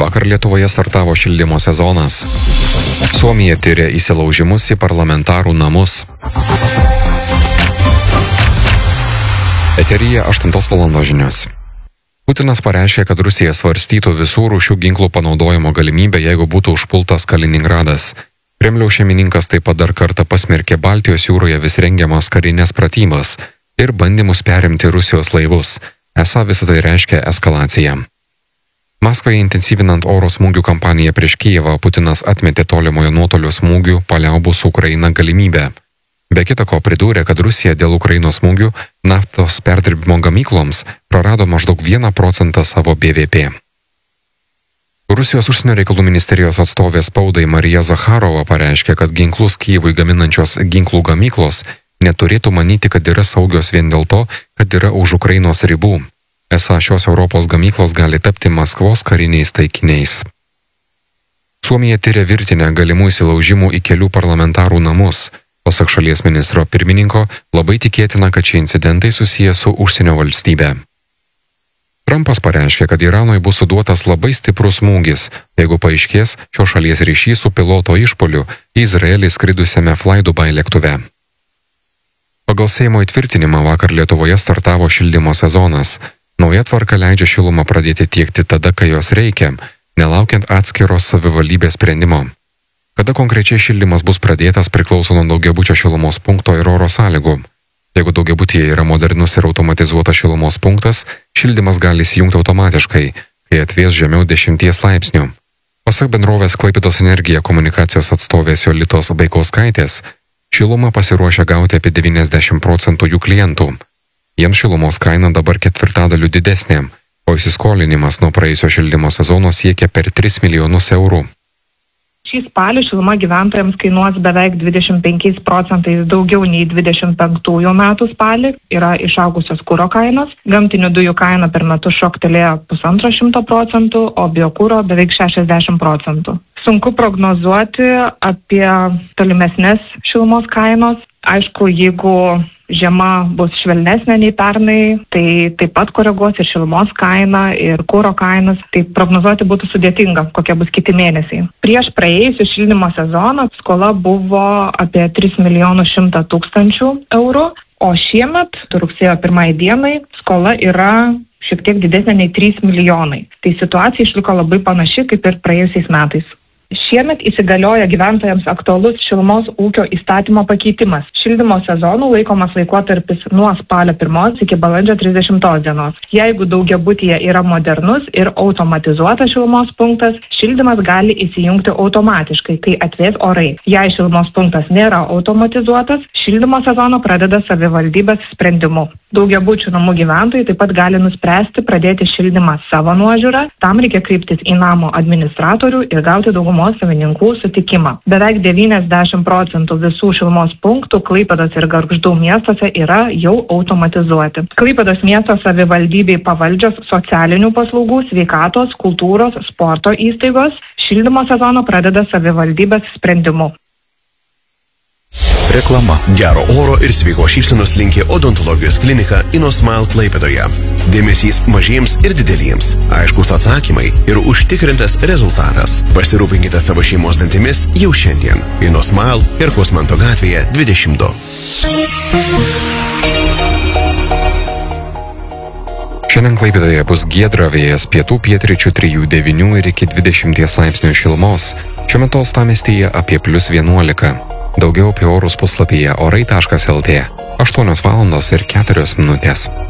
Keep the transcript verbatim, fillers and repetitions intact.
Vakar Lietuvoje startavo šildymo sezonas. Suomija tyria įsilaužimus į parlamentarų namus. Eteryje aštuntos valandos žinios. Putinas pareiškė, kad Rusija svarstytų visų rūšių ginklų panaudojimo galimybę, jeigu būtų užpultas Kaliningradas. Kremliaus šeimininkas taip pat dar kartą pasmerkė Baltijos jūroje vis rengiamas karinės pratybas ir bandymus perimti Rusijos laivus. Esą visą tai reiškia eskalaciją. Maskvai intensyvinant oro smūgių kampaniją prieš Kijevą, Putinas atmetė tolimojo nuotolio smūgių paliaubų su Ukraina galimybę. Be kita ko pridūrė, kad Rusija dėl Ukrainos smūgių naftos perdirbimo gamykloms prarado maždaug vieną procentą savo B V P. Rusijos užsienio reikalų ministerijos atstovė spaudai Marija Zakharova pareiškė, kad ginklus Kijevui gaminančios ginklų gamyklos neturėtų manyti, kad yra saugios vien dėl to, kad yra už Ukrainos ribų. Esą šios Europos gamyklos gali tapti Maskvos kariniais taikiniais. Suomija tyria virtinę galimų įsilaužimų į kelių parlamentarų namus. Pasak šalies ministro pirmininko, labai tikėtina, kad šie incidentai susiję su užsienio valstybe. Trumpas pareiškė, kad Iranui bus suduotas labai stiprus smūgis, jeigu paaiškės šio šalies ryšys su piloto išpuoliu į Izraelį skridusiame Flydubai lėktuve. Pagal Seimo įtvirtinimą vakar Lietuvoje startavo šildymo sezonas. Nauja tvarka leidžia šilumą pradėti tiekti tada, kai jos reikia, nelaukiant atskiros savivaldybės sprendimo. Kada konkrečiai šildymas bus pradėtas priklauso nuo daugiabučio šilumos punkto ir oro sąlygų. Jeigu daugiabutyje yra modernus ir automatizuotas šilumos punktas, šildymas gali įsijungti automatiškai, kai atvės žemiau dešimties laipsnių. Pasak bendrovės Klaipėdos Energija komunikacijos atstovės Jolitos Baikauskaitės, šilumą pasiruošia gauti apie devyniasdešimt procentų jų klientų. Jiems šilumos kaina dabar ketvirtadaliu didesnė, o įsiskolinimas nuo praėjusio šildymo sezono siekia per tris milijonus eurų. Šį spalį šiluma gyventojams kainuos beveik dvidešimt penkiais procentais daugiau nei dvidešimt penktųjų metų spalį. Yra išaugusios kuro kainos, gamtinių dujų kaina per metus šoktelėjo pusantro šimto procentų, o biokuro beveik šešiasdešimt procentų. Sunku prognozuoti apie tolimesnės šilumos kainos. Aišku, jeigu žiema bus švelnesnė nei pernai, tai taip pat koreguos ir šilumos kainą, ir kuro kainas. Tai prognozuoti būtų sudėtinga, kokie bus kiti mėnesiai. Prieš praėjusių šildymo sezoną skola buvo apie tris milijonus šimtą tūkstančių eurų, o šiemet, rugsėjo pirmai dienai, skola yra šiek tiek didesnė nei trys milijonai. Tai situacija išliko labai panaši kaip ir praėjusiais metais. Šiemet įsigalioja gyventojams aktualus šilumos ūkio įstatymo pakeitimas. Šildymo sezonų laikomas laikotarpis nuo spalio pirmos iki balandžio trisdešimtos dienos. Jeigu daugiabutyje yra modernus ir automatizuotas šilumos punktas, šildymas gali įsijungti automatiškai, kai atvės orai. Jei šilumos punktas nėra automatizuotas, šildymo sezoną pradeda savivaldybės sprendimu. Daugiabučių namų gyventojai taip pat gali nuspręsti pradėti šildymą savo nuožiūrą. Tam reikia kreiptis į namo administratorių ir gauti daugumos savininkų sutikimą. Beveik devyniasdešimt procentų visų šilumos punktų Klaipėdos ir Gargždų miestuose yra jau automatizuoti. Klaipėdos miesto savivaldybei pavaldžios socialinių paslaugų, sveikatos, kultūros, sporto įstaigos šildymo sezoną pradeda savivaldybės sprendimu. Reklama. Gero oro ir sveikos šypsenos linki odontologijos klinika InnoSmile Klaipėdoje. Dėmesys mažiems ir dideliems, aiškus atsakymai ir užtikrintas rezultatas. Pasirūpinkite savo šeimos dantimis jau šiandien. InnoSmile ir Kosmanto gatvėje dvidešimt du. Šiandien Klaipėdoje bus giedra, vėjas pietų pietryčių trijų devynių ir iki dvidešimties laipsnių šilumos. Šiuo metu uostamiestyje apie plius vienuolika. Daugiau apie orus puslapyje orai taškas lt. aštuonios valandos ir keturios minutės.